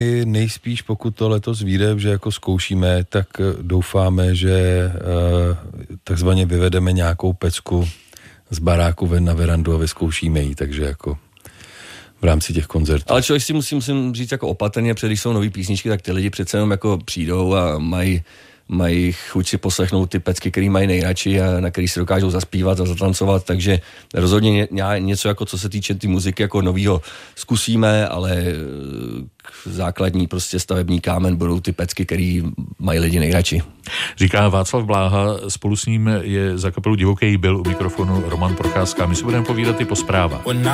Nejspíš, pokud to letos vyjde, že jako zkoušíme, tak doufáme, že takzvaně vyvedeme nějakou pecku z baráku ven na verandu a vyzkoušíme ji, takže jako v rámci těch koncertů. Ale člověk si musím říct jako opatrně, protože když jsou nový písničky, tak ty lidi přece jenom jako přijdou a mají chuť si poslechnout ty pecky, který mají nejradši a na který si dokážou zaspívat a zatancovat, takže rozhodně něco jako co se týče ty muziky jako novýho zkusíme, ale základní prostě stavební kámen budou ty pecky, který mají lidi nejradši. Říká Václav Bláha, spolu s ním je za kapelu Divoký byl u mikrofonu Roman Procházka. My si budeme povídat i po zprávách.